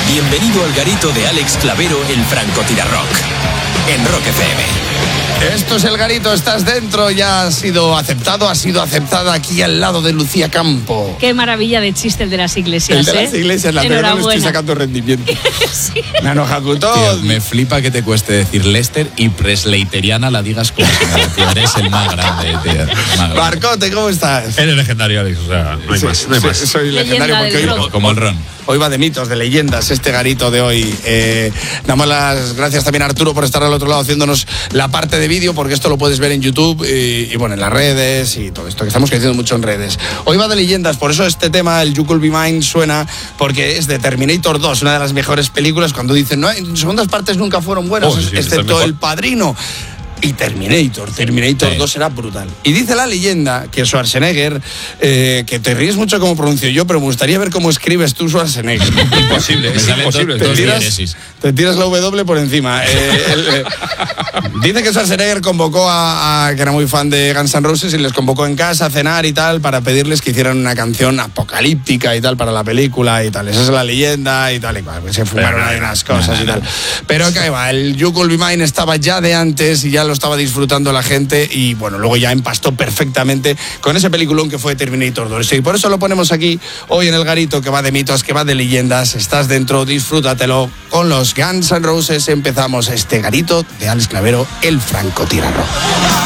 Bienvenido al garito de Alex Clavero, el francotirarrock, en Rock FM. Esto es el garito, estás dentro, ya has sido aceptado, has sido aceptada aquí al lado de Lucía Campo. Qué maravilla de chiste el de las iglesias. El de las iglesias, la verdad no le estoy sacando rendimiento. Sí. Nano Hakuto. Tío, me flipa que te cueste decir Lester y presleyteriana la digas como si nada, tío. Eres el más grande, tío. Marcote, ¿cómo estás? Eres legendario, Alex, o sea, no hay más. Soy legendario Leyenda porque Como el ron. hoy va de mitos, de leyendas, este garito de hoy. Damos las gracias también a Arturo por estar al otro lado haciéndonos la parte de vídeo, porque esto lo puedes ver en YouTube y bueno, en las redes y todo esto, que estamos creciendo mucho en redes. Hoy va de leyendas, por eso este tema, el You Could Be Mine, suena, porque es de Terminator 2, una de las mejores películas, cuando dicen, no, en segundas partes nunca fueron buenas, excepto El Padrino. Y Terminator 2 era brutal. Y dice la leyenda que Schwarzenegger, que te ríes mucho como pronuncio yo, pero me gustaría ver cómo escribes tú Schwarzenegger. Imposible, es imposible. Te tiras la W por encima. Dice que Schwarzenegger convocó que era muy fan de Guns N' Roses, y les convocó en casa a cenar y tal, para pedirles que hicieran una canción apocalíptica y tal para la película y tal. Esa es la leyenda y tal y cual. Pues se fumaron ahí unas cosas y tal. Pero que va, el You Could Be Mine estaba ya de antes y ya lo estaba disfrutando la gente, y bueno, luego ya empastó perfectamente con ese peliculón que fue Terminator 2. Y por eso lo ponemos aquí hoy en el garito, que va de mitos, que va de leyendas. Estás dentro, disfrútatelo con los Guns N' Roses. Empezamos este garito de Alex Clavero, el francotirarrock.